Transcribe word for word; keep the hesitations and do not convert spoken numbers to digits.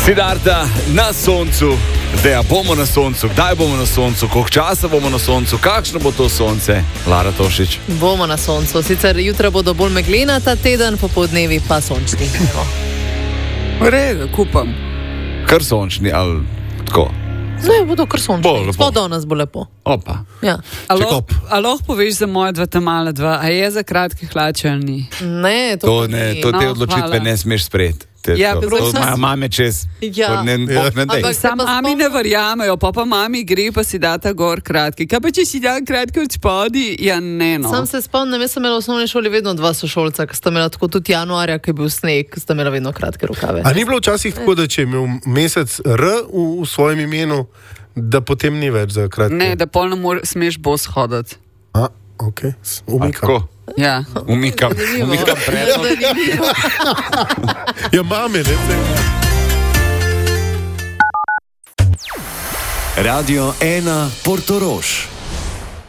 Siddharta na soncu, zdaj ja bomo na soncu, kdaj bomo na soncu, koliko časa bomo na soncu, kakšno bo to sonce, Lara Tošič? Bomo na soncu, sicer jutra bodo bolj meglena ta teden, popoldnevi pa sončni. V redu, kupam. Kar sončni ali tako? Ne, bodo kar sončni, spod do nas bo lepo. Opa. Ja. A lahko poveš za moja dva tamala dva, a je za kratke hlače ali ni? Ne, to, To, ne, ni. to te No, odločitve hvala. ne smeš sprejeti. Te, Ja, to, to prosim. imajo mame čez. Ja. To ne, bog ne dej. Ampak Sam se pa mami spomnim- ne verjamejo, pa pa mami gre pa si data gor kratki. Kaj pa če si dan kratki od spodi? Ja, ne no. Sam se spomnim, jaz sem imela v osnovni šoli vedno dva sošolca, ki sta imela tako tudi januarja, ki je bil sneg, ki sta imela vedno kratke rokave. A ni bilo včasih tako, da če je imel mesec R v, v svojem imenu, da potem ni več za kratke? Ne, da pol ne more, smeš bos hoditi. A, ok, A, umikam. tako, Ja. umikam, umikam predlog. Ja, mame, ne vem. Radio ena Portorož.